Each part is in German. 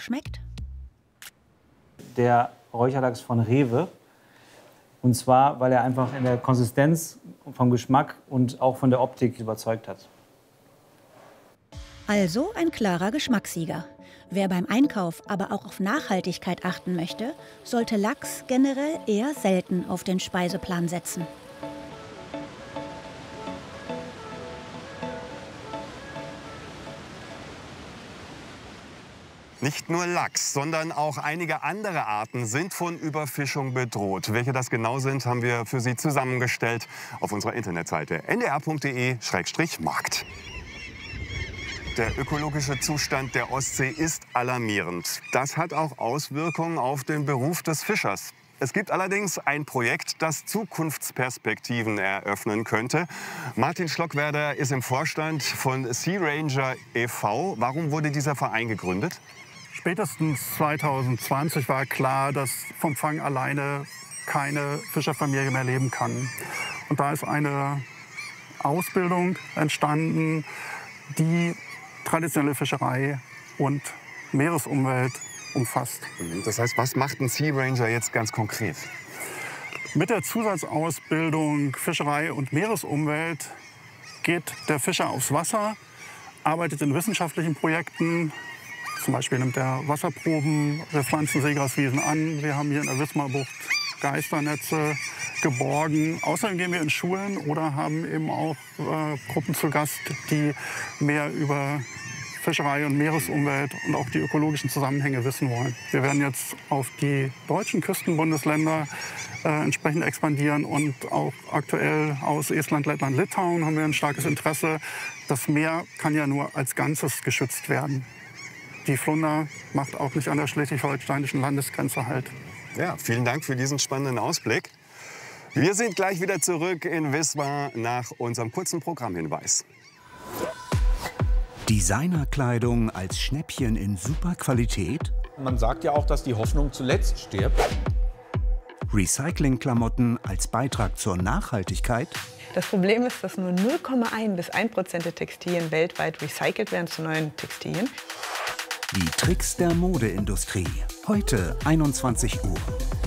schmeckt? Der Räucherlachs von Rewe. Und zwar, weil er einfach in der Konsistenz, vom Geschmack und auch von der Optik überzeugt hat. Also ein klarer Geschmackssieger. Wer beim Einkauf aber auch auf Nachhaltigkeit achten möchte, sollte Lachs generell eher selten auf den Speiseplan setzen. Nicht nur Lachs, sondern auch einige andere Arten sind von Überfischung bedroht. Welche das genau sind, haben wir für Sie zusammengestellt auf unserer Internetseite ndr.de/markt. Der ökologische Zustand der Ostsee ist alarmierend. Das hat auch Auswirkungen auf den Beruf des Fischers. Es gibt allerdings ein Projekt, das Zukunftsperspektiven eröffnen könnte. Martin Schlockwerder ist im Vorstand von Sea Ranger e.V. Warum wurde dieser Verein gegründet? Spätestens 2020 war klar, dass vom Fang alleine keine Fischerfamilie mehr leben kann. Und da ist eine Ausbildung entstanden, die traditionelle Fischerei und Meeresumwelt umfasst. Das heißt, was macht ein Sea Ranger jetzt ganz konkret? Mit der Zusatzausbildung Fischerei und Meeresumwelt geht der Fischer aufs Wasser, arbeitet in wissenschaftlichen Projekten. Zum Beispiel nimmt er Wasserproben, wir pflanzen Seegraswiesen an. Wir haben hier in der Wismarbucht Geisternetze geborgen. Außerdem gehen wir in Schulen oder haben eben auch Gruppen zu Gast, die mehr über Fischerei und Meeresumwelt und auch die ökologischen Zusammenhänge wissen wollen. Wir werden jetzt auf die deutschen Küstenbundesländer entsprechend expandieren und auch aktuell aus Estland, Lettland, Litauen haben wir ein starkes Interesse. Das Meer kann ja nur als Ganzes geschützt werden. Die Flunder macht auch nicht an der schleswig-holsteinischen Landesgrenze halt. Ja, vielen Dank für diesen spannenden Ausblick. Wir sind gleich wieder zurück in Wismar nach unserem kurzen Programmhinweis. Designerkleidung als Schnäppchen in super Qualität? Man sagt ja auch, dass die Hoffnung zuletzt stirbt. Recyclingklamotten als Beitrag zur Nachhaltigkeit? Das Problem ist, dass nur 0,1 bis 1% der Textilien weltweit recycelt werden zu neuen Textilien. Die Tricks der Modeindustrie. Heute 21 Uhr.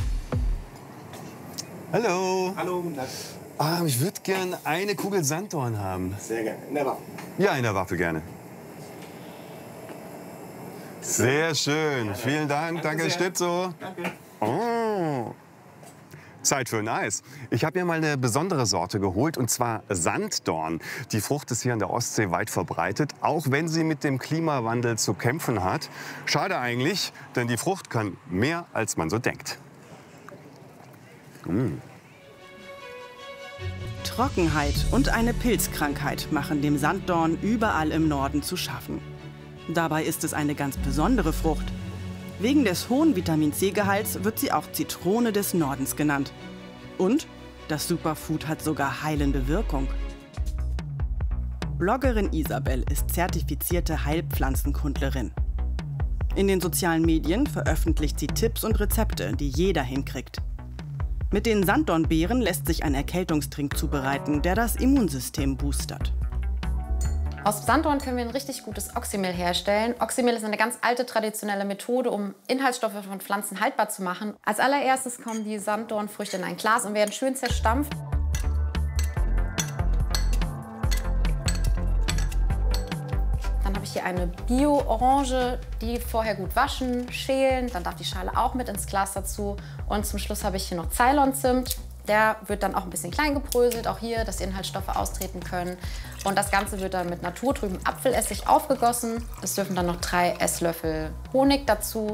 Hallo. Hallo, guten Tag. Ich würde gern eine Kugel Sanddorn haben. Sehr gerne. In der Waffe. Ja, in der Waffe gerne. Sehr schön. Vielen Dank. Danke, Stitzo. Danke. Oh. Zeit für ein Eis. Ich habe mir mal eine besondere Sorte geholt, und zwar Sanddorn. Die Frucht ist hier an der Ostsee weit verbreitet, auch wenn sie mit dem Klimawandel zu kämpfen hat. Schade eigentlich, denn die Frucht kann mehr, als man so denkt. Trockenheit und eine Pilzkrankheit machen dem Sanddorn überall im Norden zu schaffen. Dabei ist es eine ganz besondere Frucht. Wegen des hohen Vitamin-C-Gehalts wird sie auch Zitrone des Nordens genannt. Und das Superfood hat sogar heilende Wirkung. Bloggerin Isabel ist zertifizierte Heilpflanzenkundlerin. In den sozialen Medien veröffentlicht sie Tipps und Rezepte, die jeder hinkriegt. Mit den Sanddornbeeren lässt sich ein Erkältungstrink zubereiten, der das Immunsystem boostert. Aus Sanddorn können wir ein richtig gutes Oxymehl herstellen. Oxymehl ist eine ganz alte traditionelle Methode, um Inhaltsstoffe von Pflanzen haltbar zu machen. Als allererstes kommen die Sanddornfrüchte in ein Glas und werden schön zerstampft. Dann habe ich hier eine Bio-Orange, die vorher gut waschen, schälen. Dann darf die Schale auch mit ins Glas dazu. Und zum Schluss habe ich hier noch Ceylon-Zimt. Der wird dann auch ein bisschen klein gebröselt, auch hier, dass die Inhaltsstoffe austreten können. Und das Ganze wird dann mit naturtrübem Apfelessig aufgegossen. Es dürfen dann noch 3 Esslöffel Honig dazu.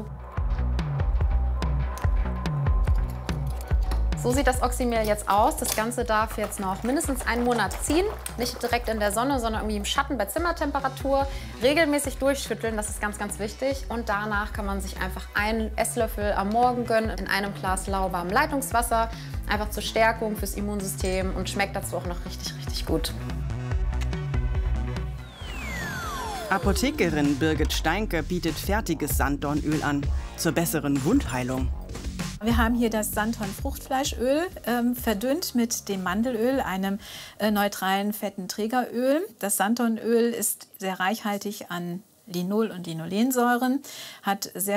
So sieht das Oxymehl jetzt aus. Das Ganze darf jetzt noch mindestens einen Monat ziehen. Nicht direkt in der Sonne, sondern irgendwie im Schatten bei Zimmertemperatur. Regelmäßig durchschütteln, das ist ganz, ganz wichtig. Und danach kann man sich einfach einen Esslöffel am Morgen gönnen in einem Glas lauwarmem Leitungswasser. Einfach zur Stärkung fürs Immunsystem und schmeckt dazu auch noch richtig, richtig gut. Apothekerin Birgit Steinke bietet fertiges Sanddornöl an, zur besseren Wundheilung. Wir haben hier das Sanddorn-Fruchtfleischöl, verdünnt mit dem Mandelöl, einem neutralen fetten Trägeröl. Das Sanddornöl ist sehr reichhaltig an Linol- und Linolensäuren, hat sehr